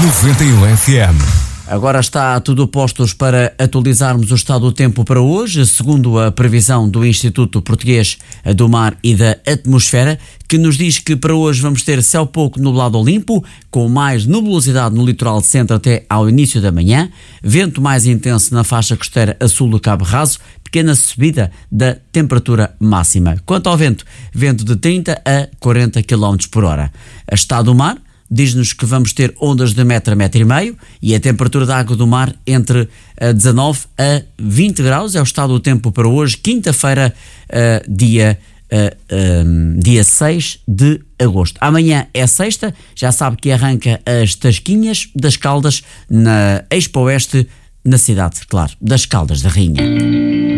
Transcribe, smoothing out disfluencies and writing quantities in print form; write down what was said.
91 FM. Agora está tudo postos para atualizarmos o estado do tempo para hoje, segundo a previsão do Instituto Português do Mar e da Atmosfera, que nos diz que para hoje vamos ter céu pouco nublado ou limpo, com mais nubulosidade no litoral centro até ao início da manhã, vento mais intenso na faixa costeira a sul do Cabo Raso, pequena subida da temperatura máxima. Quanto ao vento, vento de 30 a 40 km por hora. A estado do mar diz-nos que vamos ter ondas de metro a metro e meio e a temperatura da água do mar entre 19 a 20 graus. É o estado do tempo para hoje, quinta-feira, dia 6 de agosto. Amanhã é sexta, já sabe que arranca as Tasquinhas das Caldas na Expo Oeste, na cidade, claro, das Caldas da Rainha.